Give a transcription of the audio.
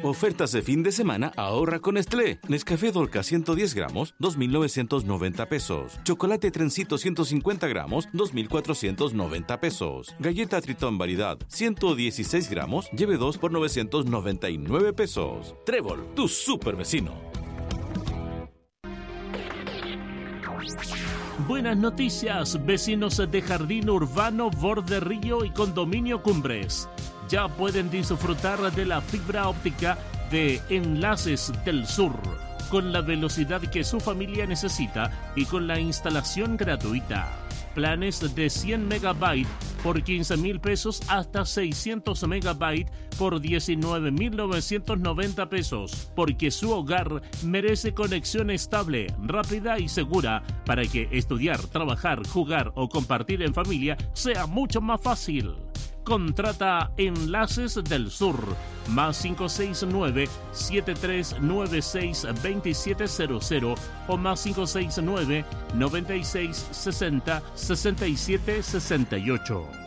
Ofertas de fin de semana, ahorra con Nestlé. Nescafé Dolca 110 gramos, 2,990 pesos. Chocolate Trencito 150 gramos, 2,490 pesos. Galleta Tritón Variedad 116 gramos, lleve 2 por 999 pesos. Trébol, tu super vecino. Buenas noticias, vecinos de Jardín Urbano, Borde Río y Condominio Cumbres. Ya pueden disfrutar de la fibra óptica de Enlaces del Sur, con la velocidad que su familia necesita y con la instalación gratuita. Planes de 100 megabytes por 15,000 pesos hasta 600 megabytes por 19,990 pesos, porque su hogar merece conexión estable, rápida y segura para que estudiar, trabajar, jugar o compartir en familia sea mucho más fácil. Contrata Enlaces del Sur, más 569-7396-2700 o más 569-9660-6768.